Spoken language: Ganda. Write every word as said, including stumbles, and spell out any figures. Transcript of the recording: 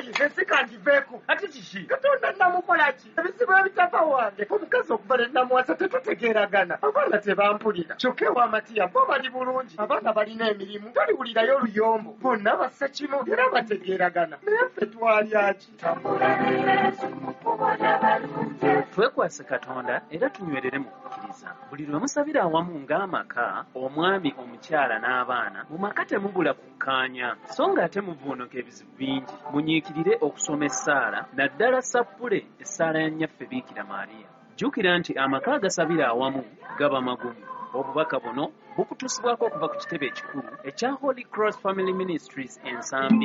ayi ensika ngiveeko ati kiki katonda namukola ki ebizibu ebitava wange omukazi okuva ne namuwasa tetutegeeragana abaana tebampulira kyokka ewamatiya bo bali bulungi abaana balina emirimu toliwulirayo luyombo bonna bassa kimu era bategeeragana naye ffe twalyaki twekwase katonda era tunywerere mu kukkiriza buli lwe musabira awamu ng'amaka omwami omukyala n'abaana mu maka temubula kukkaanya so ng'ate muvuunuka ebizibu bingi munyiikirire okusoma essaala naddala sappule essaala ya nnyaffe biikira maariya jjukira nti amaka agasabira awamu gaba magumu obubaka buno bukutuusibwako okuva ku kitebe ekikulu ekya Holy Cross Family Ministries ensambi